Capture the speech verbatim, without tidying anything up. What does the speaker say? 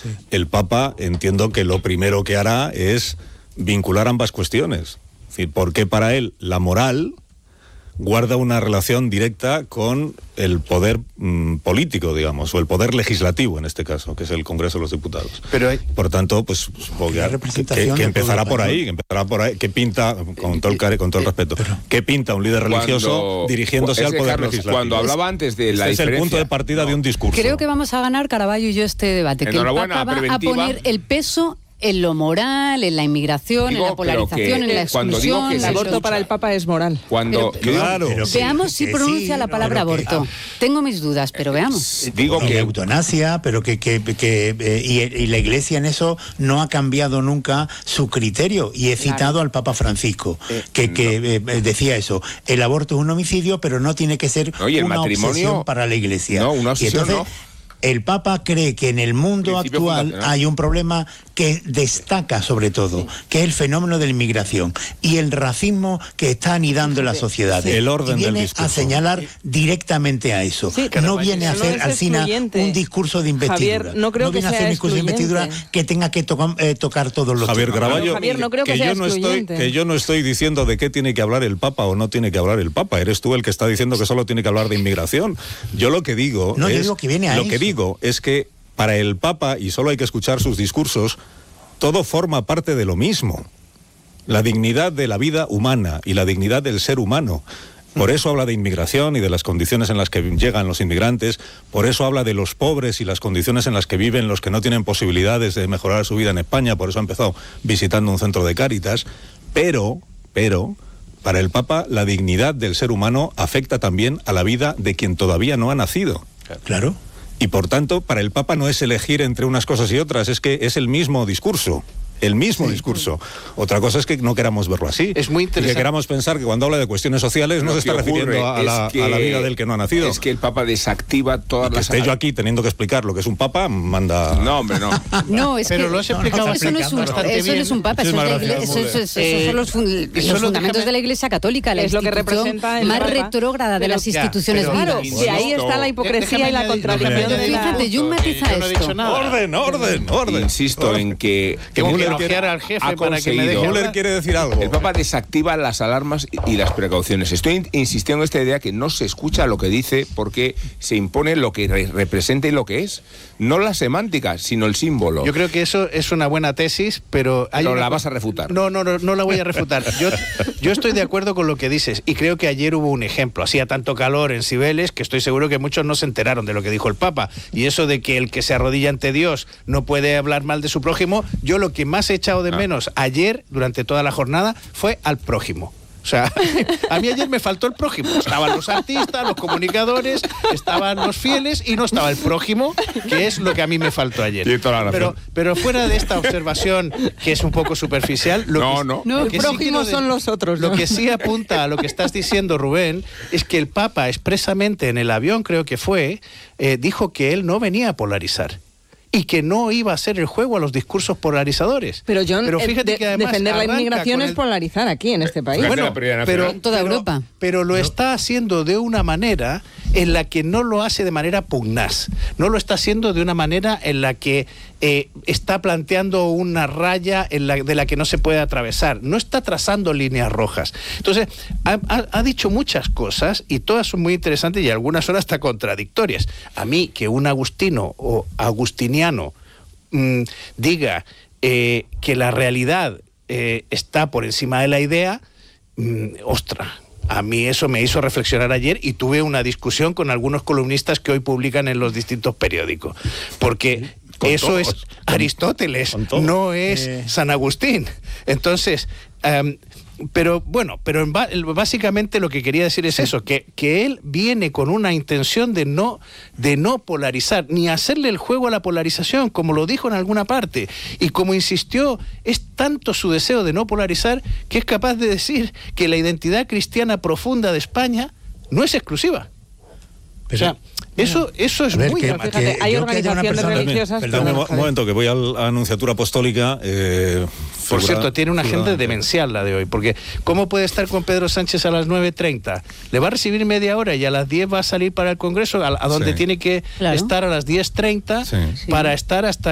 sí. el Papa entiendo que lo primero que hará es vincular ambas cuestiones. Es decir, porque para él la moral guarda una relación directa con el poder mmm, político, digamos, o el poder legislativo en este caso, que es el Congreso de los Diputados. Pero hay... Por tanto, pues supongo que, que, que empezará por ahí, que empezará por ahí. ¿Qué pinta, con todo el, con todo el respeto, pero, qué pinta un líder religioso cuando, dirigiéndose al poder Carlos, legislativo? Cuando hablaba antes de la este diferencia... es el punto de partida no. de un discurso. Creo que vamos a ganar, Caraballo y yo, este debate, que el Papa va a poner el peso en lo moral, en la inmigración, digo, en la polarización, que, en la exclusión. Que el aborto para el Papa es moral. Cuando, pero, claro. Pero veamos que, si pronuncia sí, la palabra aborto. Que, ah, Tengo mis dudas, pero veamos. Digo que eutanasia, pero que, que, que eh, y, y la Iglesia en eso no ha cambiado nunca su criterio. Y he citado claro. al Papa Francisco, eh, que, que no. eh, decía eso. El aborto es un homicidio, pero no tiene que ser Oye, una obsesión para la Iglesia. No, una obsesión, y entonces, no. El Papa cree que en el mundo actual hay un problema que destaca sobre todo, sí. que es el fenómeno de la inmigración y el racismo que está anidando en las sociedades. El orden y viene del discurso. a señalar directamente a eso. Sí, no viene a hacer no al final un discurso de investidura. Javier, no creo no viene que a hacer un discurso excluyente. de investidura que tenga que tocar, eh, tocar todos los Javier temas. Caraballo, Javier, no creo que, que sea yo no estoy que yo no estoy diciendo de qué tiene que hablar el Papa o no tiene que hablar el Papa. Eres tú el que está diciendo que solo tiene que hablar de inmigración. Yo lo que digo no, es yo digo que viene a lo eso. que digo es que para el Papa, y solo hay que escuchar sus discursos, todo forma parte de lo mismo. La dignidad de la vida humana y la dignidad del ser humano. Por eso habla de inmigración y de las condiciones en las que llegan los inmigrantes, por eso habla de los pobres y las condiciones en las que viven los que no tienen posibilidades de mejorar su vida en España, por eso ha empezado visitando un centro de Cáritas, pero, pero, para el Papa la dignidad del ser humano afecta también a la vida de quien todavía no ha nacido. Claro. Y por tanto, para el Papa no es elegir entre unas cosas y otras, es que es el mismo discurso. El mismo sí. discurso. Otra cosa es que no queramos verlo así. Es muy interesante. Y que queramos pensar que cuando habla de cuestiones sociales no se está refiriendo a la, a la vida del que no ha nacido. Es que el Papa desactiva todas que las... esté yo aquí teniendo que explicar lo que es un Papa, manda... No, hombre, no. No, es Pero que... lo has explicado no, eso no es un, eso no es un Papa, eso, es la iglesia, eso, eso, eso, eh, eso son los, fun, los fundamentos déjame, de la Iglesia Católica, la es lo que representa el más Papa. retrógrada de las instituciones vivas. Claro, y ahí está la hipocresía y la contradicción de la... Fíjate, yo matiza esto. Orden, orden, orden. Insisto en que... Tengo que elogiar al jefe para que me deje. Müller quiere decir algo. El Papa desactiva las alarmas y las precauciones. Estoy insistiendo en esta idea que no se escucha lo que dice porque se impone lo que re representa y lo que es. No la semántica, sino el símbolo. Yo creo que eso es una buena tesis, pero... Hay no una... la vas a refutar. No, no, no, no la voy a refutar. Yo, yo estoy de acuerdo con lo que dices y creo que ayer hubo un ejemplo. Hacía tanto calor en Cibeles que estoy seguro que muchos no se enteraron de lo que dijo el Papa. Y eso de que el que se arrodilla ante Dios no puede hablar mal de su prójimo, yo lo que más he echado de menos ah. ayer, durante toda la jornada, fue al prójimo. O sea, a mí ayer me faltó el prójimo. Estaban los artistas, los comunicadores, estaban los fieles y no estaba el prójimo, que es lo que a mí me faltó ayer. Pero, pero fuera de esta observación, que es un poco superficial, lo no, que, no. no, lo el que prójimo sí son los otros. Lo ¿no? que sí apunta a lo que estás diciendo, Rubén, es que el Papa expresamente en el avión, creo que fue, eh, dijo que él no venía a polarizar. Y que no iba a hacer el juego a los discursos polarizadores. Pero John, pero fíjate de, que además defender la inmigración el... es polarizar aquí, en este país. Bueno, pero en toda pero, Europa. Pero lo está haciendo de una manera en la que no lo hace de manera pugnaz. No lo está haciendo de una manera en la que eh, está planteando una raya en la, de la que no se puede atravesar. No está trazando líneas rojas. Entonces, ha, ha, ha dicho muchas cosas y todas son muy interesantes y algunas son hasta contradictorias. A mí, que un agustino o agustiniano mmm, diga eh, que la realidad eh, está por encima de la idea, mmm, ostra. A mí eso me hizo reflexionar ayer y tuve una discusión con algunos columnistas que hoy publican en los distintos periódicos. Porque con eso todos, es Aristóteles, no es eh. San Agustín. Entonces, um, pero bueno, pero básicamente lo que quería decir es eso, que, que él viene con una intención de no, de no polarizar, ni hacerle el juego a la polarización, como lo dijo en alguna parte, y como insistió, es tanto su deseo de no polarizar que es capaz de decir que la identidad cristiana profunda de España no es exclusiva. Pero, o sea, eso, eso es ver, muy... Que, fíjate, que hay organizaciones persona, religiosas... Perdón, perdón un momento, que voy a la Anunciatura Apostólica. Eh, Por figura, cierto, tiene una agenda demencial la de hoy, porque ¿cómo puede estar con Pedro Sánchez a las nueve treinta? Le va a recibir media hora y a las diez va a salir para el Congreso, a, a donde sí. tiene que claro. estar a las diez treinta sí. para sí. estar hasta